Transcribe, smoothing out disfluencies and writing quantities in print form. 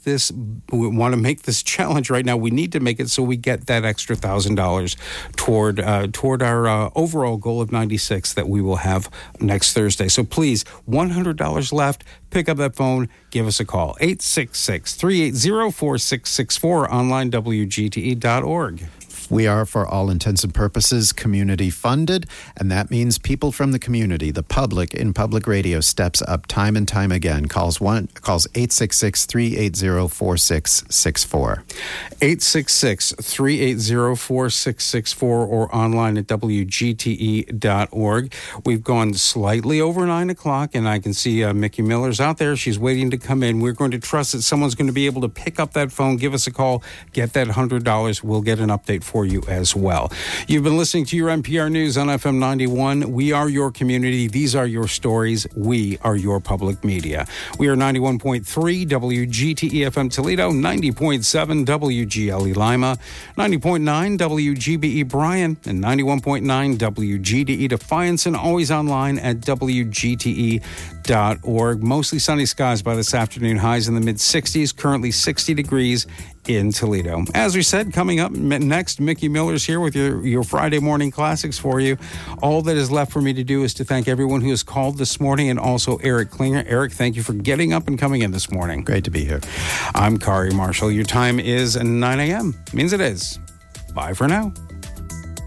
this challenge right now. We need to make it so we get that extra $1,000 toward our overall goal of 96 that we will have next Thursday. So please, $100 left. Pick up that phone. Give us a call. 866-380-4664. Online, WGTE.org. We are, for all intents and purposes, community funded, and that means people from the community, the public in public radio, steps up time and time again. Calls 866-380-4664. 866-380-4664 or online at WGTE.org. We've gone slightly over 9 o'clock, and I can see Mickey Miller's out there. She's waiting to come in. We're going to trust that someone's going to be able to pick up that phone, give us a call, get that $100. We'll get an update for you as well. You've been listening to your NPR News on FM 91. We are your community. These are your stories. We are your public media. We are 91.3 WGTE FM Toledo, 90.7 WGLE Lima, 90.9 WGBE Bryan, and 91.9 WGDE Defiance, and always online at WGTE.org. Mostly sunny skies by this afternoon. Highs in the mid-60s, currently 60 degrees in Toledo. As we said, coming up next, Mickey Miller's here with your Friday morning classics for you. All that is left for me to do is to thank everyone who has called this morning, and also Eric Klinger. Eric, thank you for getting up and coming in this morning. Great to be here. I'm Kari Marshall. Your time is 9 a.m. Means it is. Bye for now.